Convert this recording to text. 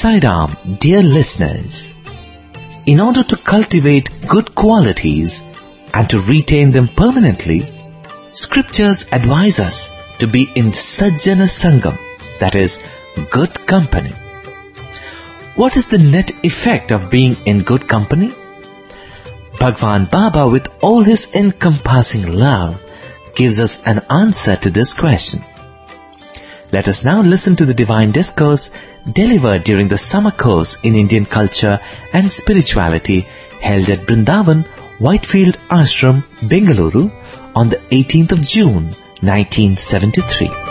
Sairam, dear listeners. In order to cultivate good qualities and to retain them permanently, scriptures advise us to be in Sajjana Sangam, that is, good company. What is the net effect of being in good company? Bhagwan Baba, with all his encompassing love, gives us an answer to this question. Let us now listen to the divine discourse delivered during the summer course in Indian culture and spirituality held at Brindavan, Whitefield Ashram, Bengaluru on the 18th of June, 1973.